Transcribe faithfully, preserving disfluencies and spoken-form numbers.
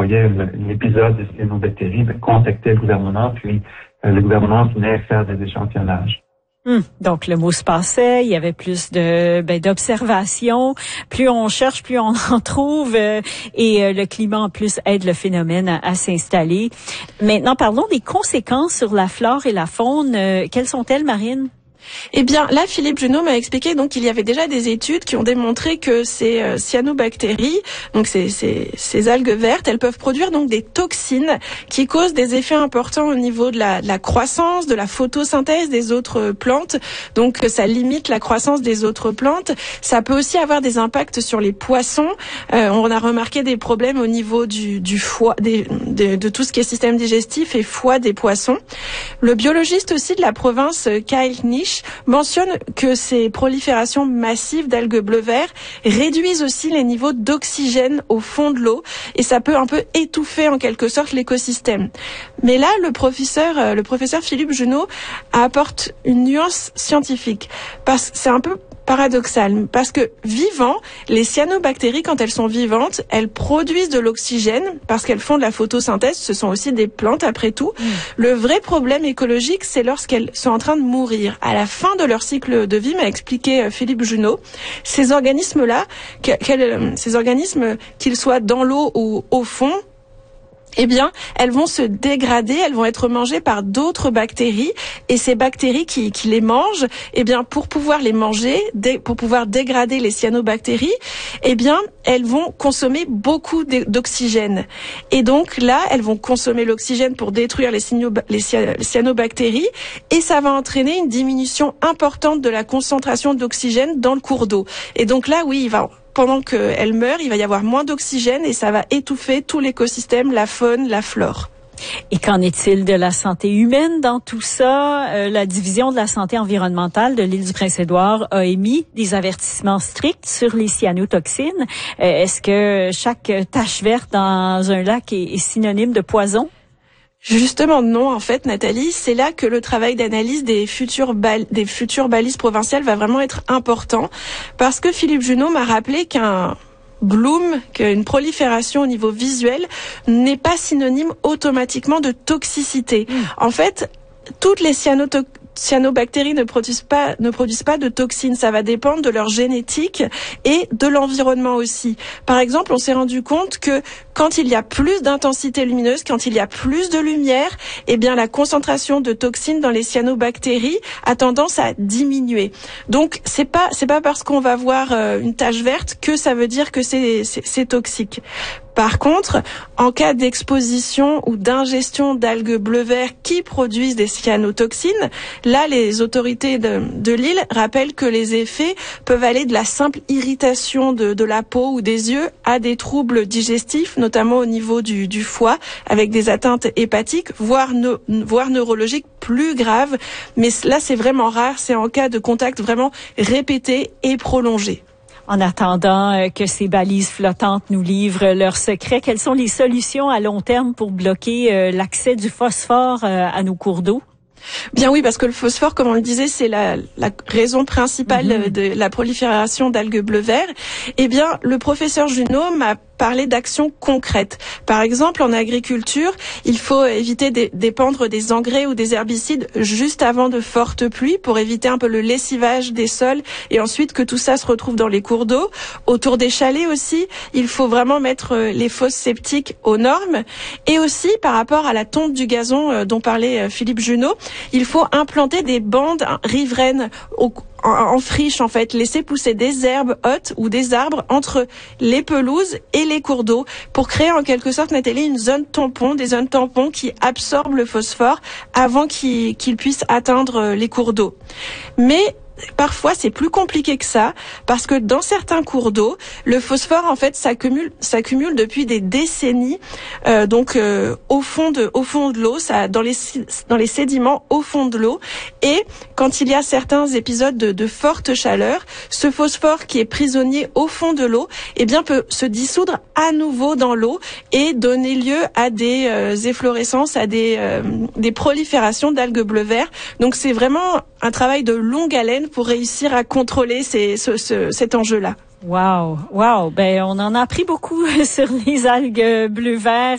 voyait l'épisode de cyanobactéries, ben, contactait le gouvernement, puis euh, le gouvernement venait faire des échantillonnages. Hum, donc le mot se passait, il y avait plus de ben, d'observation, plus on cherche, plus on en trouve, euh, et euh, le climat en plus aide le phénomène à, à s'installer. Maintenant, parlons des conséquences sur la flore et la faune. Euh, quelles sont-elles, Marine? Eh bien, là, Philippe Junot m'a expliqué donc qu'il y avait déjà des études qui ont démontré que ces euh, cyanobactéries, donc ces, ces, ces algues vertes, elles peuvent produire donc des toxines qui causent des effets importants au niveau de la, de la croissance, de la photosynthèse des autres plantes. Donc, ça limite la croissance des autres plantes. Ça peut aussi avoir des impacts sur les poissons. Euh, on a remarqué des problèmes au niveau du, du foie, des, de, de tout ce qui est système digestif et foie des poissons. Le biologiste aussi de la province, Kyle Nish, mentionne que ces proliférations massives d'algues bleu-vert réduisent aussi les niveaux d'oxygène au fond de l'eau et ça peut un peu étouffer en quelque sorte l'écosystème. Mais là, le professeur, le professeur Philippe Junot apporte une nuance scientifique parce que c'est un peu paradoxal, parce que vivant, les cyanobactéries, quand elles sont vivantes, elles produisent de l'oxygène parce qu'elles font de la photosynthèse, ce sont aussi des plantes après tout. Mmh. Le vrai problème écologique, c'est lorsqu'elles sont en train de mourir. À la fin de leur cycle de vie, m'a expliqué Philippe Junot, ces organismes-là, ces organismes, qu'ils soient dans l'eau ou au fond, eh bien, elles vont se dégrader, elles vont être mangées par d'autres bactéries et ces bactéries qui, qui les mangent, eh bien, pour pouvoir les manger, dé, pour pouvoir dégrader les cyanobactéries, eh bien, elles vont consommer beaucoup d'oxygène. Et donc là, elles vont consommer l'oxygène pour détruire les, les cyanobactéries et ça va entraîner une diminution importante de la concentration d'oxygène dans le cours d'eau. Et donc là, oui, il va... pendant qu'elle meurt, il va y avoir moins d'oxygène et ça va étouffer tout l'écosystème, la faune, la flore. Et qu'en est-il de la santé humaine dans tout ça? Euh, la division de la santé environnementale de l'île du Prince-Édouard a émis des avertissements stricts sur les cyanotoxines. Euh, est-ce que chaque tache verte dans un lac est, est synonyme de poison? Justement, non, en fait, Nathalie, c'est là que le travail d'analyse des futures bal- des futures balises provinciales va vraiment être important, parce que Philippe Junot m'a rappelé qu'un bloom, qu'une prolifération au niveau visuel n'est pas synonyme automatiquement de toxicité. Mmh. En fait, toutes les cyanotoxines cyanobactéries ne produisent pas ne produisent pas de toxines, ça va dépendre de leur génétique et de l'environnement aussi. Par exemple, on s'est rendu compte que quand il y a plus d'intensité lumineuse, quand il y a plus de lumière, eh bien la concentration de toxines dans les cyanobactéries a tendance à diminuer. Donc c'est pas c'est pas parce qu'on va voir une tache verte que ça veut dire que c'est c'est, c'est toxique. Par contre, en cas d'exposition ou d'ingestion d'algues bleu-vert qui produisent des cyanotoxines, là, les autorités de, de l'île rappellent que les effets peuvent aller de la simple irritation de, de la peau ou des yeux à des troubles digestifs, notamment au niveau du, du foie, avec des atteintes hépatiques, voire, ne, voire neurologiques plus graves. Mais là, c'est vraiment rare, c'est en cas de contact vraiment répété et prolongé. En attendant euh, que ces balises flottantes nous livrent leurs secrets, quelles sont les solutions à long terme pour bloquer euh, l'accès du phosphore euh, à nos cours d'eau? Bien oui, parce que le phosphore, comme on le disait, c'est la, la raison principale mmh. de la prolifération d'algues bleu-vert. Eh bien, le professeur Junot m'a parlé d'actions concrètes. Par exemple, en agriculture, il faut éviter d'épandre des engrais ou des herbicides juste avant de fortes pluies pour éviter un peu le lessivage des sols et ensuite que tout ça se retrouve dans les cours d'eau. Autour des chalets aussi, il faut vraiment mettre les fosses septiques aux normes. Et aussi, par rapport à la tonte du gazon dont parlait Philippe Junot, il faut implanter des bandes riveraines au En, en friche, en fait, laisser pousser des herbes hautes ou des arbres entre les pelouses et les cours d'eau pour créer en quelque sorte, Nathalie, une zone tampon, des zones tampons qui absorbent le phosphore avant qu'il, qu'il puisse atteindre les cours d'eau. Mais parfois, c'est plus compliqué que ça, parce que dans certains cours d'eau, le phosphore, en fait, s'accumule, s'accumule depuis des décennies, euh, donc euh, au fond de, au fond de l'eau, ça, dans les, dans les sédiments au fond de l'eau. Et quand il y a certains épisodes de, de forte chaleur, ce phosphore qui est prisonnier au fond de l'eau, eh bien, peut se dissoudre à nouveau dans l'eau et donner lieu à des euh, efflorescences, à des, euh, des proliférations d'algues bleu-vert. Donc, c'est vraiment un travail de longue haleine pour réussir à contrôler ces, ce, ce, cet enjeu-là. Wow, wow. Ben, on en a appris beaucoup sur les algues bleu-vert.